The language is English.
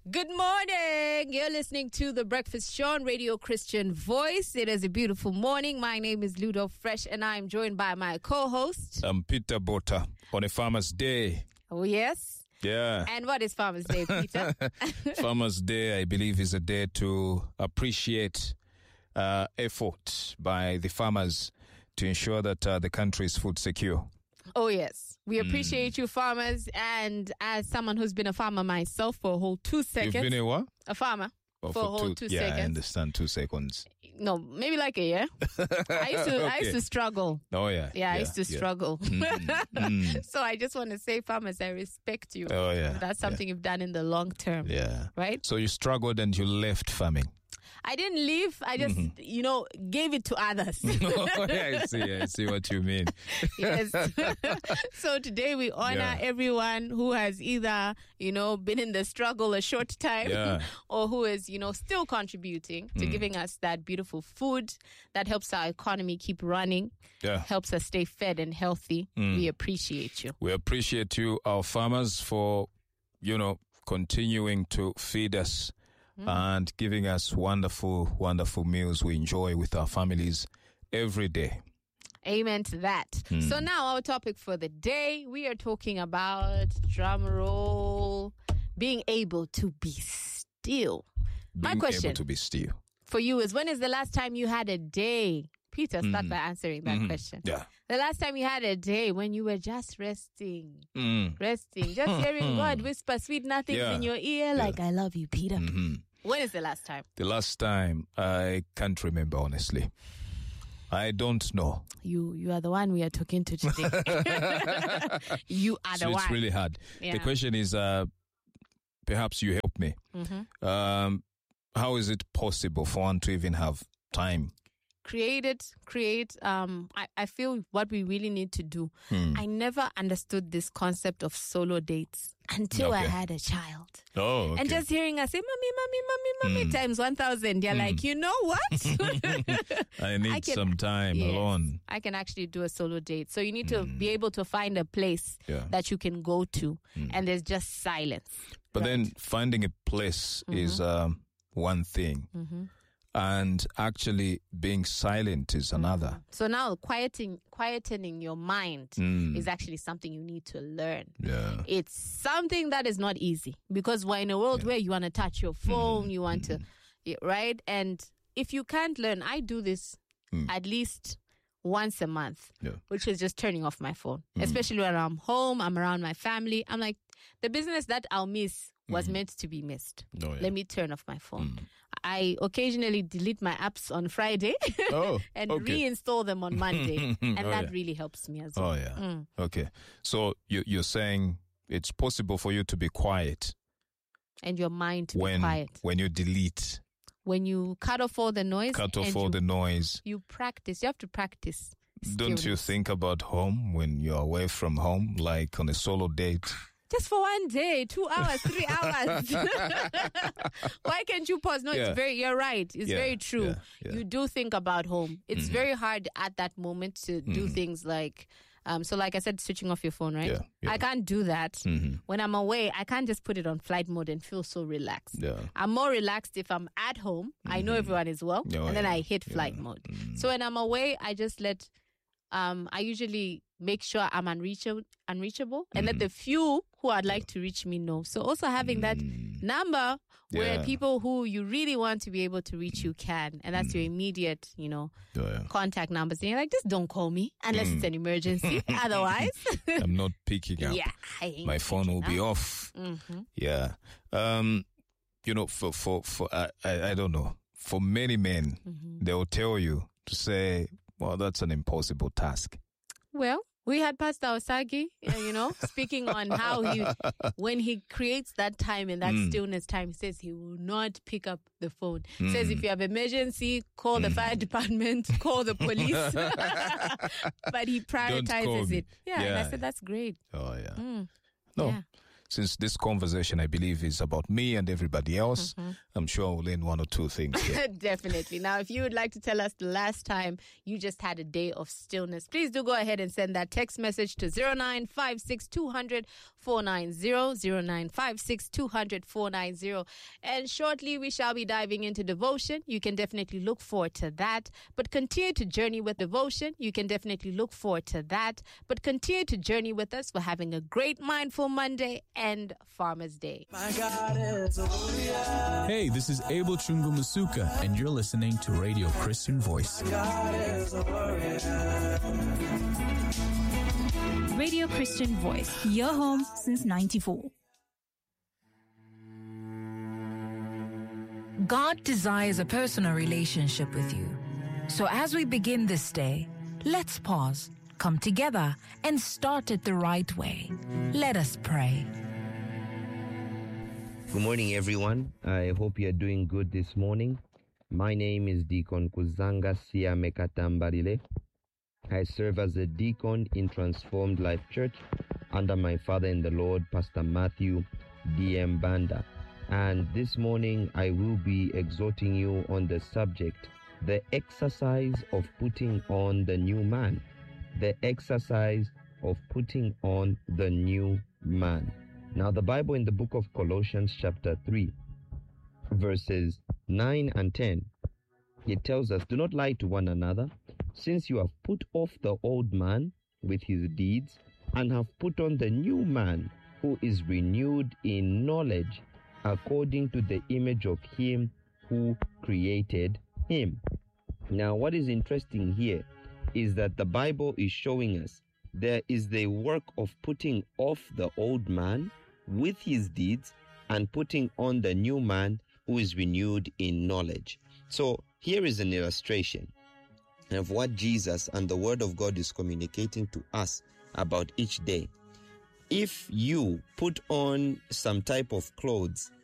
Good morning. You're listening to The Breakfast Show on Radio Christian Voice. It is a beautiful morning. My name is Ludo Fresh and I'm joined by my co-host. I'm Peter Bota on a Farmer's Day. Oh, yes? Yeah. And what is Farmer's Day, Peter? Farmer's Day, I believe, is a day to appreciate effort by the farmers to ensure that the country is food secure. Oh, yes. We appreciate you, farmers. And as someone who's been a farmer myself for a whole 2 seconds. You've been a what? A farmer. Oh, for a whole 2 seconds. Yeah, I understand. 2 seconds. No, maybe like a year. I used to struggle. Oh, yeah. Yeah, I used to struggle. So I just want to say, farmers, I respect you. Oh, yeah. That's something you've done in the long term. Yeah. Right? So you struggled and you left farming. I didn't leave. I just, gave it to others. Oh, yeah, I see what you mean. Yes. So today we honor everyone who has either, been in the struggle a short time or who is, still contributing to giving us that beautiful food that helps our economy keep running, helps us stay fed and healthy. We appreciate you. We appreciate you, our farmers, for, continuing to feed us and giving us wonderful, wonderful meals we enjoy with our families every day. Amen to that. So now our topic for the day, we are talking about, drum roll, being able to be still. My question able to be still for you is, when is the last time you had a day? Peter, start by answering that question. Yeah. The last time you had a day when you were just resting, just hearing God whisper sweet nothings in your ear, like, I love you, Peter. When is the last time? The last time, I can't remember, honestly. I don't know. You are the one we are talking to today. You are the one. It's really hard. Yeah. The question is, perhaps you help me. How is it possible for one to even have time? Create. I feel what we really need to do. I never understood this concept of solo dates until I had a child. Oh, okay. And just hearing her say, mommy, times 1,000. You're like, you know what? I need some time alone. I can actually do a solo date. So you need to be able to find a place that you can go to and there's just silence. But then finding a place is one thing. And actually being silent is another. So now quietening your mind is actually something you need to learn. Yeah. It's something that is not easy because we're in a world where you want to touch your phone, you want to, right? And if you can't learn, I do this at least once a month, which is just turning off my phone, especially when I'm home, I'm around my family. I'm like, the business that I'll miss was meant to be missed. Let me turn off my phone. I occasionally delete my apps on Friday and reinstall them on Monday. And that really helps me as well. Oh, yeah. Okay. So you're saying it's possible for you to be quiet. And your mind to be quiet. When you delete. When you cut off all the noise. You practice. You have to practice. Don't you think about home when you're away from home, like on a solo date? Just for one day, 2 hours, 3 hours. Why can't you pause? No, you're right. It's very true. You do think about home. It's very hard at that moment to do things like, so like I said, switching off your phone, right? I can't do that. When I'm away, I can't just put it on flight mode and feel so relaxed. I'm more relaxed if I'm at home. I know everyone is well. And then I hit flight mode. So when I'm away, I just let, I usually make sure I'm unreachable and let the few who I'd like to reach me know. So also having that number where people who you really want to be able to reach you can, and that's your immediate, contact numbers. And you're like, just don't call me unless it's an emergency. Otherwise, I'm not picking up. My phone will be off. Yeah. I don't know. For many men, they will tell you to say, well, that's an impossible task. Well, we had Pastor Osagi, speaking on how when he creates that time and that stillness time, he says he will not pick up the phone. Says if you have emergency, call the fire department, call the police. But he prioritizes it. And I said, that's great. Oh, yeah. No. since this conversation, I believe, is about me and everybody else, I'm sure we'll learn one or two things here. Definitely. Now, if you would like to tell us the last time you just had a day of stillness, please do go ahead and send that text message to 0956-200-490, 0956-200-490. And shortly, we shall be diving into devotion. You can definitely look forward to that. But continue to journey with devotion. You can definitely look forward to that. But continue to journey with us. We're having a great Mindful Monday and Farmers Day. Hey, this is Abel Chungu Masuka, and you're listening to Radio Christian Voice. Radio Christian Voice, your home since 94. God desires a personal relationship with you. So as we begin this day, let's pause, come together, and start it the right way. Let us pray. Good morning, everyone. I hope you're doing good this morning. My name is Deacon Kuzanga Siamekatambarile. I serve as a deacon in Transformed Life Church under my father in the Lord, Pastor Matthew D.M. Banda. And this morning, I will be exhorting you on the subject, the exercise of putting on the new man. The exercise of putting on the new man. Now, the Bible in the book of Colossians chapter 3, verses 9 and 10, it tells us, do not lie to one another, since you have put off the old man with his deeds, and have put on the new man, who is renewed in knowledge, according to the image of him who created him. Now, what is interesting here is that the Bible is showing us there is the work of putting off the old man with his deeds and putting on the new man who is renewed in knowledge. So here is an illustration of what Jesus and the Word of God is communicating to us about each day. If you put on some type of clothes